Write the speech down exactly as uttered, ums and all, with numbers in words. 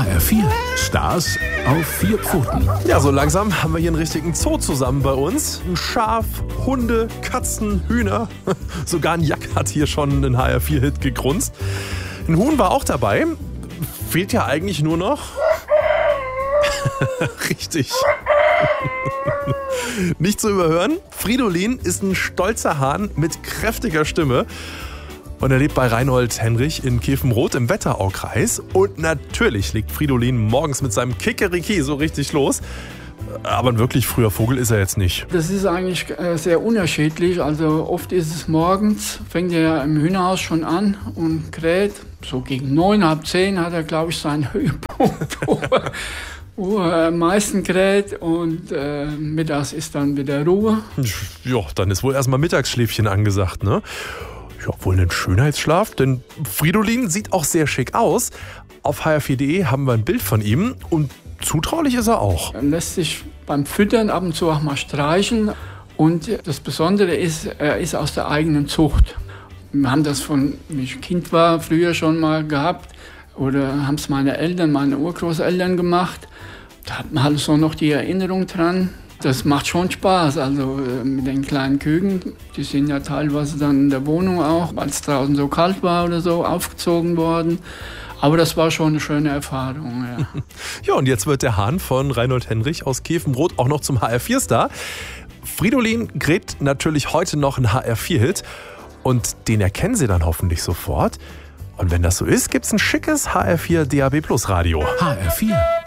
H R vier, Stars auf vier Pfoten. Ja, so langsam haben wir hier einen richtigen Zoo zusammen bei uns. Ein Schaf, Hunde, Katzen, Hühner. Sogar ein Jack hat hier schon einen H R vier Hit gegrunzt. Ein Huhn war auch dabei. Fehlt ja eigentlich nur noch... Richtig. Nicht zu überhören, Fridolin ist ein stolzer Hahn mit kräftiger Stimme. Und er lebt bei Reinhold Henrich in Kefenroth im Wetteraukreis. Und natürlich legt Fridolin morgens mit seinem Kikeriki so richtig los. Aber ein wirklich früher Vogel ist er jetzt nicht. Das ist eigentlich sehr unterschiedlich. Also oft ist es morgens, fängt er im Hühnerhaus schon an und kräht. So gegen neun, halb zehn hat er, glaube ich, seinen Höhepunkt, wo er, wo er am meisten kräht. Und äh, mittags ist dann wieder Ruhe. Ja, dann ist wohl erstmal Mittagsschläfchen angesagt, ne? Ja, wohl ein Schönheitsschlaf, denn Fridolin sieht auch sehr schick aus. Auf H R vier punkt de haben wir ein Bild von ihm und zutraulich ist er auch. Er lässt sich beim Füttern ab und zu auch mal streicheln. Und das Besondere ist, er ist aus der eigenen Zucht. Wir haben das von, wie ich Kind war, früher schon mal gehabt. Oder haben es meine Eltern, meine Urgroßeltern gemacht. Da hat man halt so noch die Erinnerung dran. Das macht schon Spaß, also mit den kleinen Küken, die sind ja teilweise dann in der Wohnung auch, weil es draußen so kalt war oder so, aufgezogen worden. Aber das war schon eine schöne Erfahrung, ja. Ja, und jetzt wird der Hahn von Reinhold Henrich aus Kefenroth auch noch zum H R vier Star. Fridolin gräbt natürlich heute noch einen H R vier Hit und den erkennen Sie dann hoffentlich sofort. Und wenn das so ist, gibt's ein schickes H R vier D A B Plus Radio. H R vier